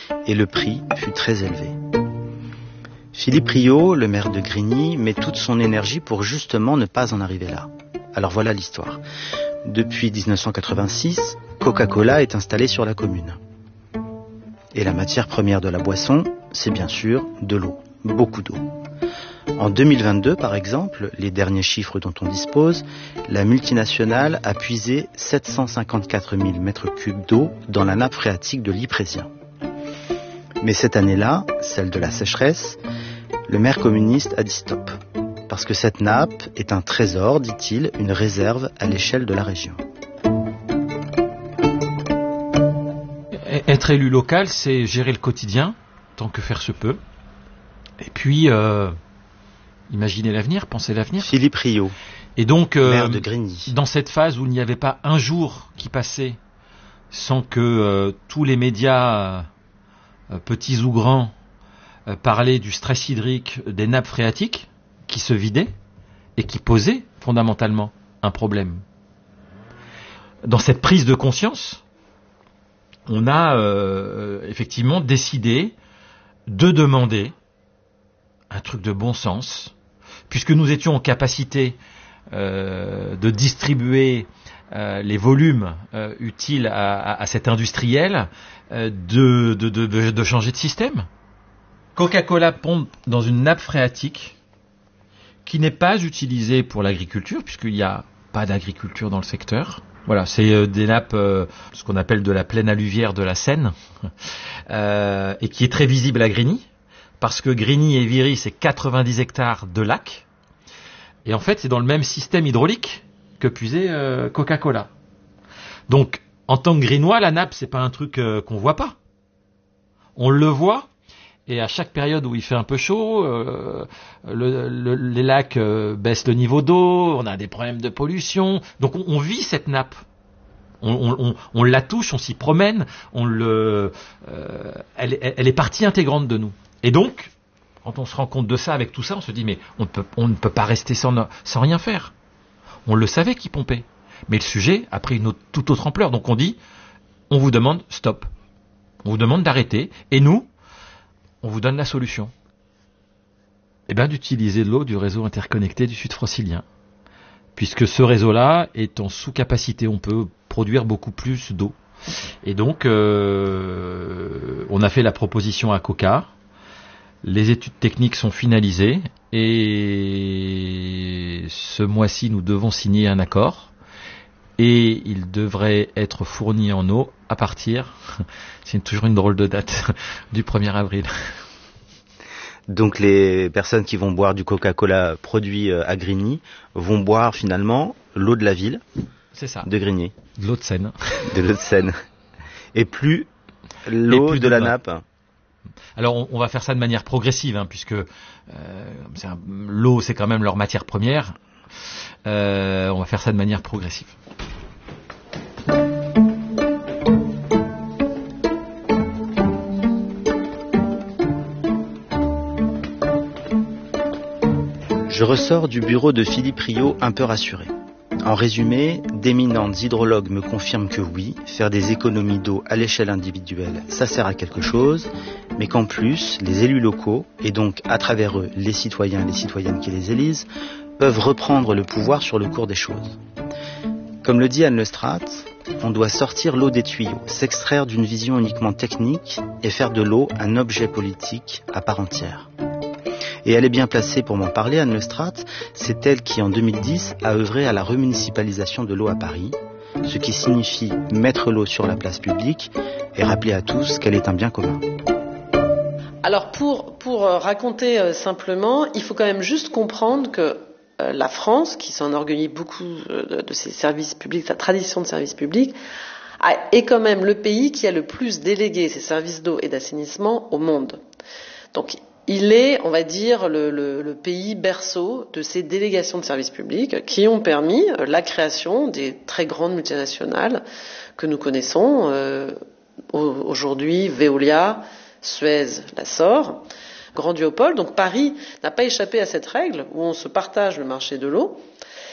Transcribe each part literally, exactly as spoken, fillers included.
et le prix fut très élevé. Philippe Rio, le maire de Grigny, met toute son énergie pour justement ne pas en arriver là. Alors voilà l'histoire. Depuis dix-neuf cent quatre-vingt-six, Coca-Cola est installé sur la commune. Et la matière première de la boisson, c'est bien sûr de l'eau, beaucoup d'eau. En deux mille vingt-deux, par exemple, les derniers chiffres dont on dispose, la multinationale a puisé sept cent cinquante-quatre mille mètres cubes d'eau dans la nappe phréatique de l'Yprésien. Mais cette année-là, celle de la sécheresse, le maire communiste a dit stop. Parce que cette nappe est un trésor, dit-il, une réserve à l'échelle de la région. Être élu local, c'est gérer le quotidien, tant que faire se peut. Et puis, euh, imaginer l'avenir, penser l'avenir. Philippe Rio, et donc, euh, maire de Grigny. Dans cette phase où il n'y avait pas un jour qui passait sans que euh, tous les médias, euh, petits ou grands, euh, parlaient du stress hydrique des nappes phréatiques qui se vidaient et qui posaient fondamentalement un problème. Dans cette prise de conscience, on a euh, effectivement décidé de demander un truc de bon sens, puisque nous étions en capacité euh, de distribuer euh, les volumes euh, utiles à, à, à cet industriel, euh, de, de, de, de, de changer de système. Coca-Cola pompe dans une nappe phréatique qui n'est pas utilisée pour l'agriculture, puisqu'il n'y a pas d'agriculture dans le secteur. Voilà, c'est euh, des nappes, euh, ce qu'on appelle de la plaine alluviaire de la Seine, euh, et qui est très visible à Grigny, parce que Grigny et Viry, c'est quatre-vingt-dix hectares de lacs, et en fait, c'est dans le même système hydraulique que puisait euh, Coca-Cola. Donc, en tant que Grignois, la nappe, c'est pas un truc euh, qu'on voit pas. On le voit, et à chaque période où il fait un peu chaud, euh, le, le, les lacs euh, baissent le niveau d'eau, on a des problèmes de pollution. Donc on, on vit cette nappe. On, on, on, on la touche, on s'y promène, on le, euh, elle, elle est partie intégrante de nous. Et donc, quand on se rend compte de ça avec tout ça, on se dit mais on, peut, on ne peut pas rester sans, sans rien faire. On le savait qu'il pompait. Mais le sujet a pris une autre, toute autre ampleur. Donc on dit, on vous demande stop. On vous demande d'arrêter. Et nous, on vous donne la solution. Eh bien, d'utiliser de l'eau du réseau interconnecté du Sud francilien. Puisque ce réseau-là est en sous-capacité, on peut produire beaucoup plus d'eau. Et donc, euh, on a fait la proposition à Coca. Les études techniques sont finalisées. Et ce mois-ci, nous devons signer un accord. Et il devrait être fourni en eau à partir, c'est toujours une drôle de date, du premier avril. Donc les personnes qui vont boire du Coca-Cola produit à Grigny vont boire finalement l'eau de la ville. C'est ça. De Grigny. De l'eau de Seine. De l'eau de Seine. Et plus l'eau Et plus de, de la nappe. Alors on, on va faire ça de manière progressive, hein, puisque euh, c'est un, l'eau c'est quand même leur matière première. Euh, on va faire ça de manière progressive. Je ressors du bureau de Philippe Rio un peu rassuré. En résumé, d'éminentes hydrologues me confirment que oui, faire des économies d'eau à l'échelle individuelle, ça sert à quelque chose, mais qu'en plus, les élus locaux, et donc à travers eux, les citoyens et les citoyennes qui les élisent, peuvent reprendre le pouvoir sur le cours des choses. Comme le dit Anne Lestrade, on doit sortir l'eau des tuyaux, s'extraire d'une vision uniquement technique et faire de l'eau un objet politique à part entière. Et elle est bien placée pour m'en parler, Anne Lestrade. C'est elle qui, en deux mille dix, a œuvré à la remunicipalisation de l'eau à Paris, ce qui signifie mettre l'eau sur la place publique et rappeler à tous qu'elle est un bien commun. Alors pour, pour raconter euh, simplement, il faut quand même juste comprendre que euh, la France, qui s'enorgueillit beaucoup de, de ses services publics, sa tradition de services publics, a, est quand même le pays qui a le plus délégué ses services d'eau et d'assainissement au monde. Donc il est, on va dire, le, le, le pays berceau de ces délégations de services publics qui ont permis la création des très grandes multinationales que nous connaissons euh, aujourd'hui, Veolia, Suez, la Sor, Grand Duopole. Donc Paris n'a pas échappé à cette règle où on se partage le marché de l'eau.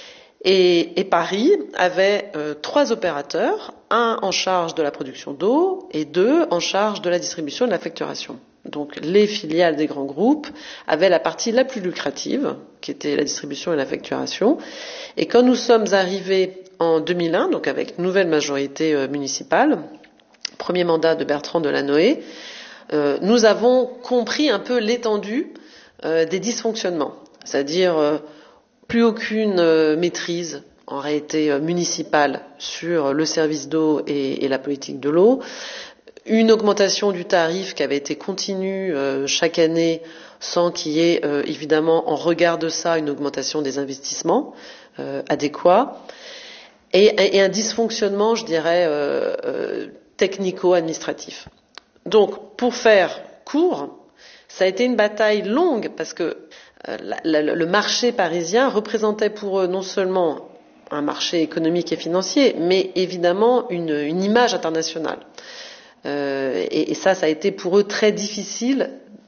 Et, et Paris avait euh, trois opérateurs, un en charge de la production d'eau et deux en charge de la distribution et de la facturation. Donc les filiales des grands groupes avaient la partie la plus lucrative, qui était la distribution et la facturation. Et quand nous sommes arrivés en deux mille un, donc avec une nouvelle majorité euh, municipale, premier mandat de Bertrand Delanoë, euh, nous avons compris un peu l'étendue euh, des dysfonctionnements, c'est-à-dire euh, plus aucune euh, maîtrise en réalité euh, municipale sur le service d'eau et, et la politique de l'eau, une augmentation du tarif qui avait été continue euh, chaque année sans qu'il y ait euh, évidemment en regard de ça une augmentation des investissements euh, adéquats et, et un dysfonctionnement, je dirais, euh, euh, technico-administratif. Donc, pour faire court, ça a été une bataille longue parce que euh, la, la, le marché parisien représentait pour eux non seulement un marché économique et financier, mais évidemment une, une image internationale. Euh, et, et ça, ça a été pour eux très difficile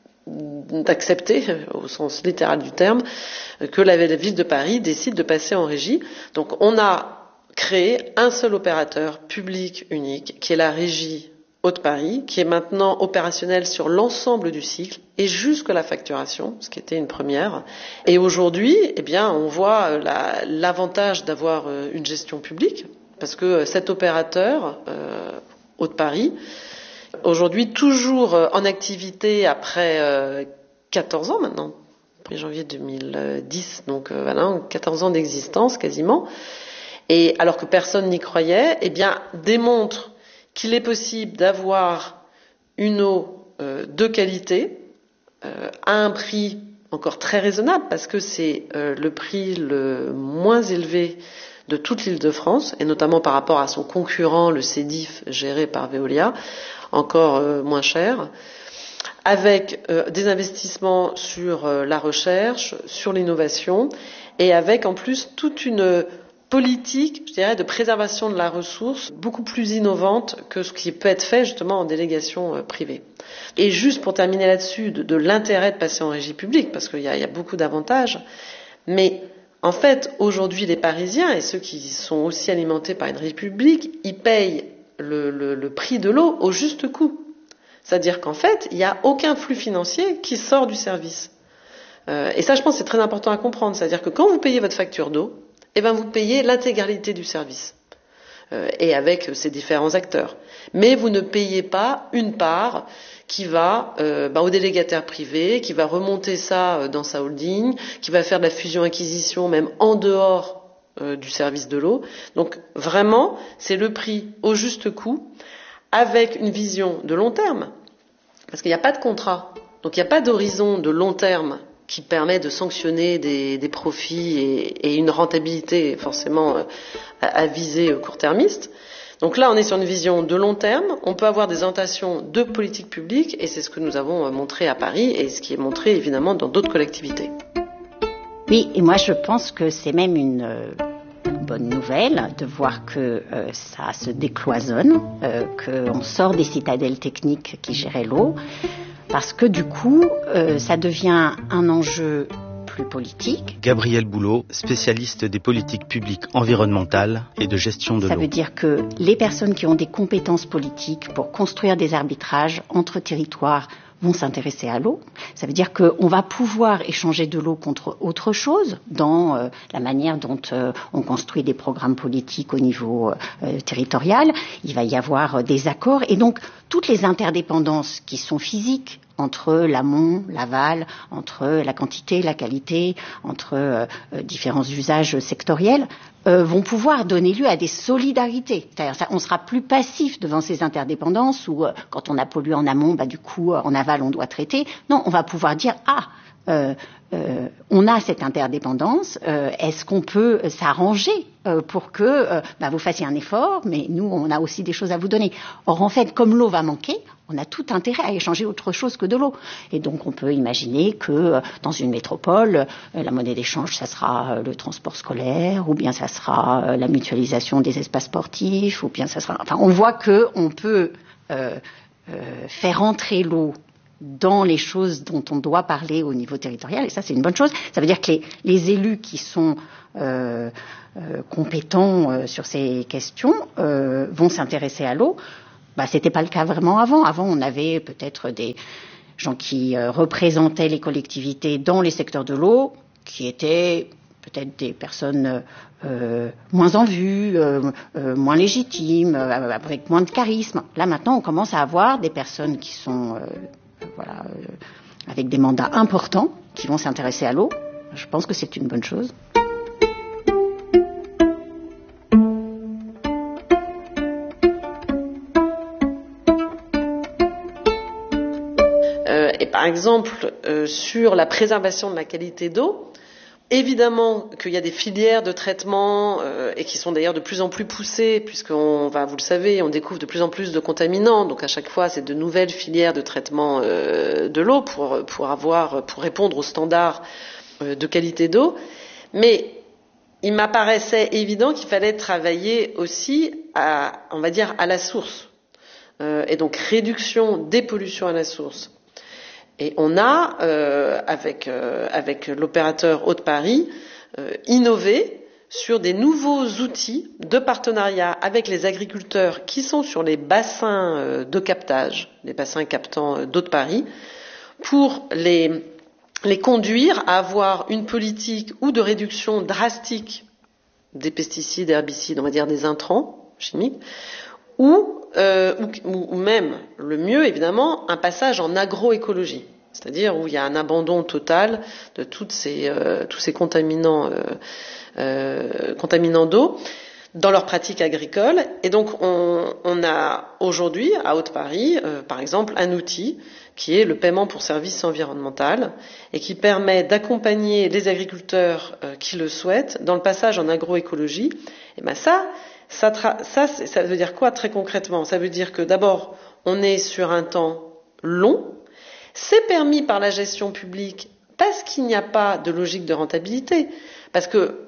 d'accepter, au sens littéral du terme, que la, la ville de Paris décide de passer en régie. Donc, on a créé un seul opérateur public unique, qui est la régie Hauts-de-Paris, qui est maintenant opérationnelle sur l'ensemble du cycle et jusqu'à la facturation, ce qui était une première. Et aujourd'hui, eh bien, on voit la, l'avantage d'avoir une gestion publique, parce que cet opérateur euh, Hauts-de-Paris, aujourd'hui toujours en activité après euh, quatorze ans maintenant, premier janvier deux mille dix, donc euh, voilà, quatorze ans d'existence quasiment, et alors que personne n'y croyait, eh bien, démontre qu'il est possible d'avoir une eau euh, de qualité euh, à un prix encore très raisonnable, parce que c'est euh, le prix le moins élevé de toute l'Île-de-France, et notamment par rapport à son concurrent, le Cedif, géré par Veolia, encore euh, moins cher, avec euh, des investissements sur euh, la recherche, sur l'innovation, et avec en plus toute une politique, je dirais, de préservation de la ressource beaucoup plus innovante que ce qui peut être fait justement en délégation euh, privée. Et juste pour terminer là-dessus, de, de l'intérêt de passer en régie publique, parce qu'il y a, il y a beaucoup d'avantages, mais en fait, aujourd'hui, les Parisiens et ceux qui sont aussi alimentés par une régie publique, ils payent le, le, le prix de l'eau au juste coût. C'est-à-dire qu'en fait, il n'y a aucun flux financier qui sort du service. Euh, et ça, je pense, c'est très important à comprendre. C'est-à-dire que quand vous payez votre facture d'eau, eh ben, vous payez l'intégralité du service. Euh, et avec ces différents acteurs. Mais vous ne payez pas une part qui va euh, bah, au délégataire privé, qui va remonter ça dans sa holding, qui va faire de la fusion-acquisition même en dehors euh, du service de l'eau. Donc vraiment, c'est le prix au juste coût, avec une vision de long terme, parce qu'il n'y a pas de contrat, donc il n'y a pas d'horizon de long terme qui permet de sanctionner des, des profits et, et une rentabilité forcément à, à viser court-termiste. Donc là, on est sur une vision de long terme. On peut avoir des orientations de politique publique, et c'est ce que nous avons montré à Paris, et ce qui est montré évidemment dans d'autres collectivités. Oui, et moi je pense que c'est même une euh, bonne nouvelle de voir que euh, ça se décloisonne, euh, qu'on sort des citadelles techniques qui géraient l'eau, parce que du coup, euh, ça devient un enjeu plus politique. Gabrielle Boulot, spécialiste des politiques publiques environnementales et de gestion de Ça l'eau. veut dire que les personnes qui ont des compétences politiques pour construire des arbitrages entre territoires vont s'intéresser à l'eau. Ça veut dire qu'on va pouvoir échanger de l'eau contre autre chose dans euh, la manière dont euh, on construit des programmes politiques au niveau euh, territorial. Il va y avoir euh, des accords, et donc toutes les interdépendances qui sont physiques entre l'amont, l'aval, entre la quantité, la qualité, entre euh, différents usages sectoriels, euh, vont pouvoir donner lieu à des solidarités. C'est-à-dire, ça, on sera plus passif devant ces interdépendances où, euh, quand on a pollué en amont, bah, du coup, euh, en aval, on doit traiter. Non, on va pouvoir dire, ah, euh, euh, on a cette interdépendance, euh, est-ce qu'on peut s'arranger euh, pour que euh, bah, vous fassiez un effort, mais nous, on a aussi des choses à vous donner. Or, en fait, comme l'eau va manquer, on a tout intérêt à échanger autre chose que de l'eau. Et donc, on peut imaginer que euh, dans une métropole, euh, la monnaie d'échange, ça sera euh, le transport scolaire, ou bien ça sera euh, la mutualisation des espaces sportifs, ou bien ça sera... Enfin, on voit qu'on peut euh, euh, faire entrer l'eau dans les choses dont on doit parler au niveau territorial, et ça c'est une bonne chose. Ça veut dire que les, les élus qui sont euh, euh, compétents euh, sur ces questions euh, vont s'intéresser à l'eau. Bah, c'était pas le cas vraiment avant. Avant, on avait peut-être des gens qui euh, représentaient les collectivités dans les secteurs de l'eau, qui étaient peut-être des personnes euh, moins en vue, euh, euh, moins légitimes, euh, avec moins de charisme. Là, maintenant, on commence à avoir des personnes qui sont euh, voilà, euh, avec des mandats importants, qui vont s'intéresser à l'eau. Je pense que c'est une bonne chose. Euh, et par exemple, euh, sur la préservation de la qualité d'eau, évidemment qu'il y a des filières de traitement euh, et qui sont d'ailleurs de plus en plus poussées, puisqu'on va, vous le savez, on découvre de plus en plus de contaminants. Donc à chaque fois, c'est de nouvelles filières de traitement euh, de l'eau pour pour avoir pour répondre aux standards euh, de qualité d'eau. Mais il m'apparaissait évident qu'il fallait travailler aussi à, on va dire, à la source, euh, et donc réduction des pollutions à la source. Et on a, euh, avec, euh, avec l'opérateur Haute-Paris, euh, innové sur des nouveaux outils de partenariat avec les agriculteurs qui sont sur les bassins euh, de captage, les bassins captant euh, d'Haute-Paris, pour les, les conduire à avoir une politique ou de réduction drastique des pesticides, herbicides, on va dire des intrants chimiques, ou Euh, ou, ou même, le mieux évidemment, un passage en agroécologie, c'est-à-dire où il y a un abandon total de toutes ces, euh, tous ces contaminants, euh, euh, contaminants d'eau dans leurs pratiques agricoles. Et donc on, on a aujourd'hui à Haute-Paris, euh, par exemple, un outil qui est le paiement pour service environnemental et qui permet d'accompagner les agriculteurs euh, qui le souhaitent dans le passage en agroécologie. Et ben ça, Ça, tra- ça, ça veut dire quoi très concrètement? Ça veut dire que d'abord, on est sur un temps long. C'est permis par la gestion publique parce qu'il n'y a pas de logique de rentabilité. Parce que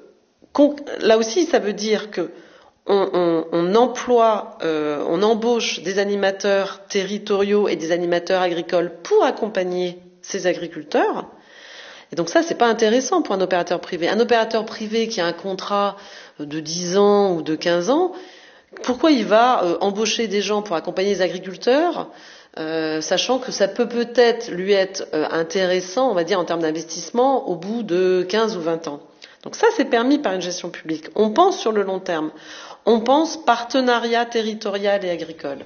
là aussi, ça veut dire que on, on, on emploie, euh, on embauche des animateurs territoriaux et des animateurs agricoles pour accompagner ces agriculteurs. Et donc ça, c'est pas intéressant pour un opérateur privé. Un opérateur privé qui a un contrat de dix ans ou de quinze ans, pourquoi il va euh, embaucher des gens pour accompagner les agriculteurs, euh, sachant que ça peut peut-être lui être euh, intéressant, on va dire, en termes d'investissement, au bout de quinze ou vingt ans. Donc ça, c'est permis par une gestion publique. On pense sur le long terme. On pense partenariat territorial et agricole.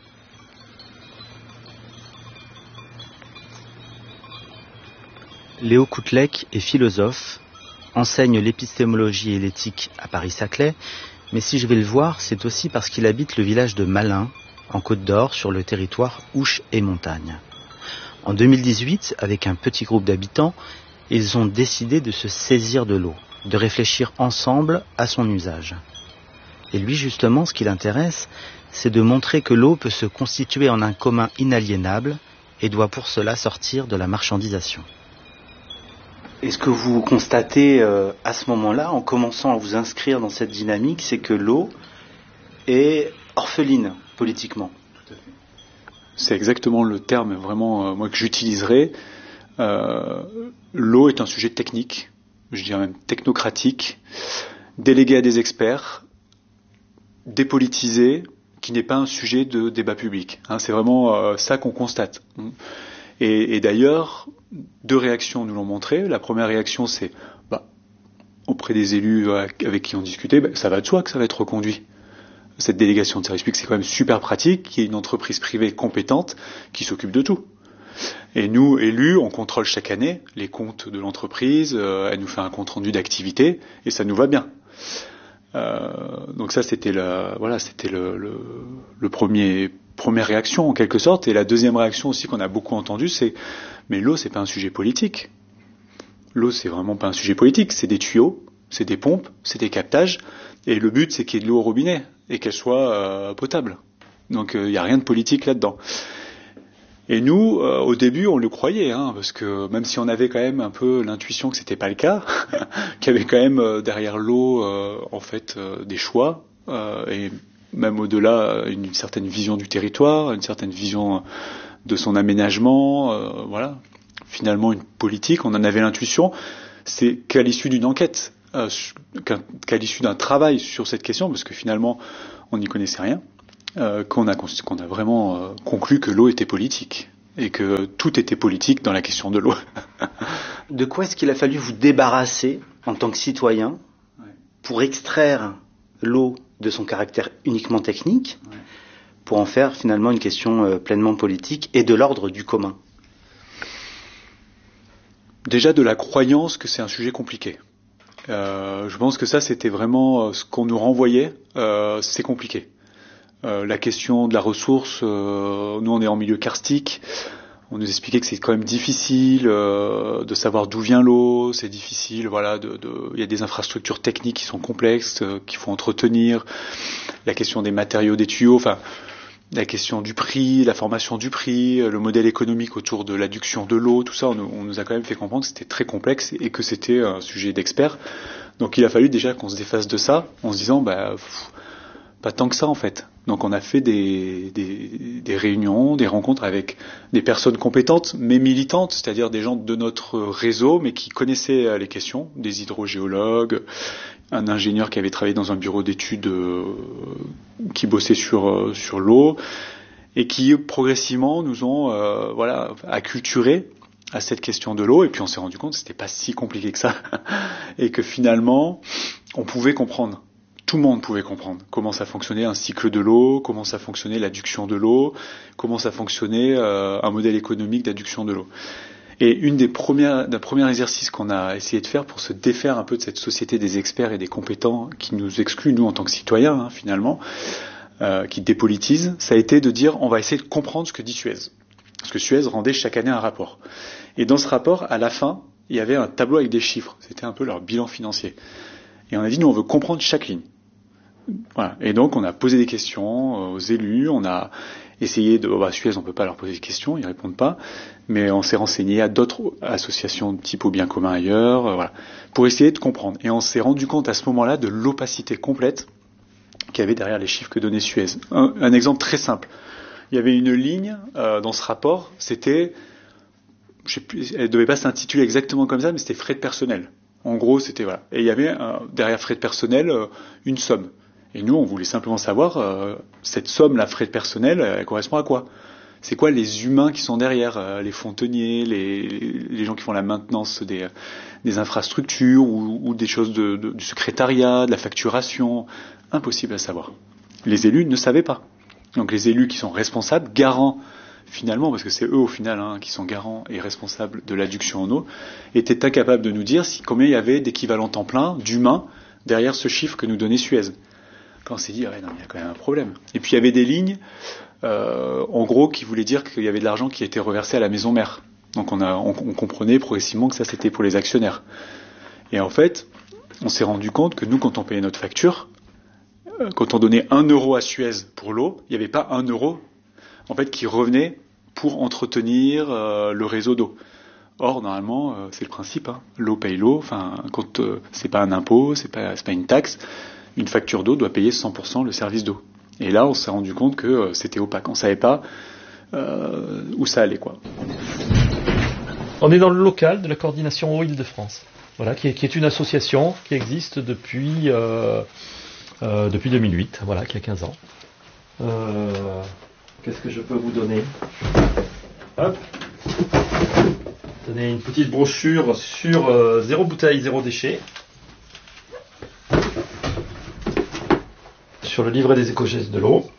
Léo Koutlek est philosophe, enseigne l'épistémologie et l'éthique à Paris-Saclay, mais si je vais le voir, c'est aussi parce qu'il habite le village de Malin, en Côte d'Or, sur le territoire Ouche et Montagne. En deux mille dix-huit, avec un petit groupe d'habitants, ils ont décidé de se saisir de l'eau, de réfléchir ensemble à son usage. Et lui, justement, ce qui l'intéresse, c'est de montrer que l'eau peut se constituer en un commun inaliénable et doit pour cela sortir de la marchandisation. Et ce que vous constatez euh, à ce moment-là, en commençant à vous inscrire dans cette dynamique, c'est que l'eau est orpheline politiquement. C'est exactement le terme vraiment euh, moi que j'utiliserais. Euh, l'eau est un sujet technique, je dirais même technocratique, délégué à des experts, dépolitisé, qui n'est pas un sujet de débat public. Hein, c'est vraiment euh, ça qu'on constate. Et, et d'ailleurs, deux réactions nous l'ont montré. La première réaction, c'est bah, auprès des élus avec qui on discutait, bah, ça va de soi que ça va être reconduit. Cette délégation de service public, c'est quand même super pratique qu'il y ait une entreprise privée compétente qui s'occupe de tout. Et nous, élus, on contrôle chaque année les comptes de l'entreprise, euh, elle nous fait un compte-rendu d'activité, et ça nous va bien. Euh, donc ça, c'était la, voilà, c'était le, le, le premier première réaction en quelque sorte. Et la deuxième réaction aussi qu'on a beaucoup entendue, c'est mais l'eau, c'est pas un sujet politique. L'eau, c'est vraiment pas un sujet politique. C'est des tuyaux, c'est des pompes, c'est des captages, et le but, c'est qu'il y ait de l'eau au robinet et qu'elle soit euh, potable. Donc il euh, y a rien de politique là-dedans. Et nous, euh, au début, on le croyait, hein, parce que même si on avait quand même un peu l'intuition que c'était pas le cas, qu'il y avait quand même euh, derrière l'eau, euh, en fait, euh, des choix, euh, et même au-delà, une certaine vision du territoire, une certaine vision de son aménagement, euh, voilà. Finalement, une politique, on en avait l'intuition, c'est qu'à l'issue d'une enquête, euh, qu'à, qu'à l'issue d'un travail sur cette question, parce que finalement, on n'y connaissait rien, euh, qu'on a, qu'on a vraiment euh, conclu que l'eau était politique, et que tout était politique dans la question de l'eau. De quoi est-ce qu'il a fallu vous débarrasser, en tant que citoyen, ouais. pour extraire l'eau de son caractère uniquement technique, ouais. pour en faire finalement une question euh, pleinement politique et de l'ordre du commun? Déjà de la croyance que c'est un sujet compliqué. Euh, je pense que ça, c'était vraiment euh, ce qu'on nous renvoyait, euh, c'est compliqué. Euh, la question de la ressource, euh, nous on est en milieu karstique, on nous expliquait que c'est quand même difficile euh, de savoir d'où vient l'eau, c'est difficile, voilà, de, de, il y a des infrastructures techniques qui sont complexes, euh, qu'il faut entretenir, la question des matériaux, des tuyaux, enfin... la question du prix, la formation du prix, le modèle économique autour de l'adduction de l'eau, tout ça, on, on nous a quand même fait comprendre que c'était très complexe et que c'était un sujet d'experts. Donc il a fallu déjà qu'on se défasse de ça en se disant, bah, pff, pas tant que ça en fait. Donc on a fait des, des, des réunions, des rencontres avec des personnes compétentes mais militantes, c'est-à-dire des gens de notre réseau mais qui connaissaient les questions, des hydrogéologues, un ingénieur qui avait travaillé dans un bureau d'études euh, qui bossait sur euh, sur l'eau et qui progressivement nous ont euh, voilà acculturés à cette question de l'eau, et puis on s'est rendu compte que c'était pas si compliqué que ça et que finalement on pouvait comprendre, tout le monde pouvait comprendre comment ça fonctionnait un cycle de l'eau, comment ça fonctionnait l'adduction de l'eau, comment ça fonctionnait euh, un modèle économique d'adduction de l'eau. Et une des premières, d'un premier exercice qu'on a essayé de faire pour se défaire un peu de cette société des experts et des compétents qui nous exclut, nous, en tant que citoyens, hein, finalement, euh, qui dépolitise, ça a été de dire, on va essayer de comprendre ce que dit Suez. Parce que Suez rendait chaque année un rapport. Et dans ce rapport, à la fin, il y avait un tableau avec des chiffres. C'était un peu leur bilan financier. Et on a dit, nous, on veut comprendre chaque ligne. Voilà. Et donc, on a posé des questions aux élus, on a essayé de... Oh bah, Suez, on ne peut pas leur poser des questions, ils ne répondent pas, mais on s'est renseigné à d'autres associations de type au bien commun ailleurs, euh, voilà, pour essayer de comprendre. Et on s'est rendu compte à ce moment-là de l'opacité complète qu'il y avait derrière les chiffres que donnait Suez. Un, un exemple très simple. Il y avait une ligne euh, dans ce rapport, c'était... Je sais plus, elle ne devait pas s'intituler exactement comme ça, mais c'était frais de personnel. En gros, c'était... voilà. Et il y avait euh, derrière frais de personnel euh, une somme. Et nous, on voulait simplement savoir, euh, cette somme, la frais de personnel, elle correspond à quoi? C'est quoi les humains qui sont derrière, euh, les fonteniers, les, les gens qui font la maintenance des, des infrastructures ou, ou des choses de, de, du secrétariat, de la facturation? Impossible à savoir. Les élus ne savaient pas. Donc les élus qui sont responsables, garants finalement, parce que c'est eux au final hein, qui sont garants et responsables de l'adduction en eau, étaient incapables de nous dire si, combien il y avait d'équivalents temps plein, d'humains, derrière ce chiffre que nous donnait Suez. Quand on s'est dit, ouais, non, il y a quand même un problème. Et puis il y avait des lignes, euh, en gros, qui voulaient dire qu'il y avait de l'argent qui était reversé à la maison mère. Donc on, a, on, on comprenait progressivement que ça c'était pour les actionnaires. Et en fait, on s'est rendu compte que nous, quand on payait notre facture, euh, quand on donnait un euro à Suez pour l'eau, il n'y avait pas un euro en fait qui revenait pour entretenir euh, le réseau d'eau. Or, normalement, euh, c'est le principe, hein. L'eau paye l'eau. Enfin, quand euh, c'est pas un impôt, c'est pas, c'est pas une taxe. Une facture d'eau doit payer cent pour cent le service d'eau. Et là, on s'est rendu compte que euh, c'était opaque. On savait pas euh, où ça allait, quoi. On est dans le local de la coordination Eau Île-de-France, voilà, qui est, qui est une association qui existe depuis euh, euh, depuis deux mille huit, voilà, qui a quinze ans. Euh, qu'est-ce que je peux vous donner? Hop. Donner une petite brochure sur euh, zéro bouteille, zéro déchet. Sur le livret des éco-gestes de l'eau.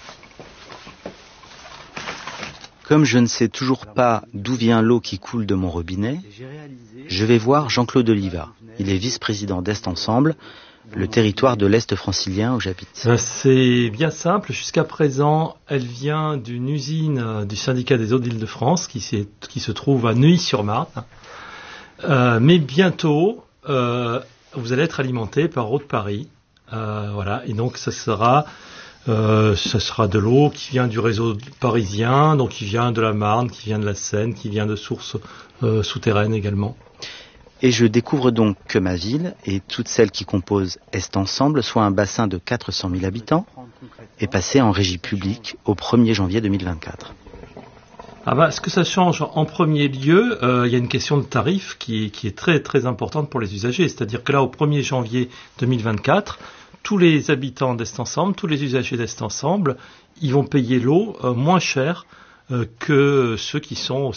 Comme je ne sais toujours pas d'où vient l'eau qui coule de mon robinet, je vais voir Jean-Claude Oliva. Il est vice-président d'Est Ensemble, le territoire de l'Est francilien où j'habite. C'est bien simple. Jusqu'à présent, elle vient d'une usine du syndicat des eaux d'Île-de-France qui, qui se trouve à Neuilly-sur-Marne. Euh, mais bientôt, euh, vous allez être alimenté par Eau de Paris. Euh, voilà, et donc ça sera, euh, ça sera de l'eau qui vient du réseau parisien, donc qui vient de la Marne, qui vient de la Seine, qui vient de sources euh, souterraines également. Et je découvre donc que ma ville et toutes celles qui composent Est Ensemble, soit un bassin de quatre cent mille habitants, est passé en régie publique au premier janvier deux mille vingt-quatre. Ah bah, ce que ça change en premier lieu, euh, il y a une question de tarif qui, qui est très très importante pour les usagers. C'est-à-dire que là, au premier janvier deux mille vingt-quatre, tous les habitants d'Est Ensemble, tous les usagers d'Est Ensemble, ils vont payer l'eau euh, moins cher euh, que ceux qui sont au